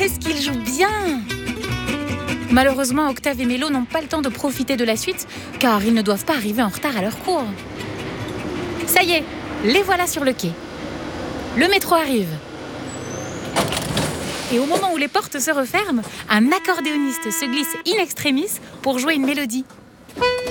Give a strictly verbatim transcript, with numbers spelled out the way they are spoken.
qu'est-ce qu'ils jouent bien! Malheureusement, Octave et Mélo n'ont pas le temps de profiter de la suite, car ils ne doivent pas arriver en retard à leur cours. Ça y est, les voilà sur le quai. Le métro arrive. Et au moment où les portes se referment, un accordéoniste se glisse in extremis pour jouer une mélodie.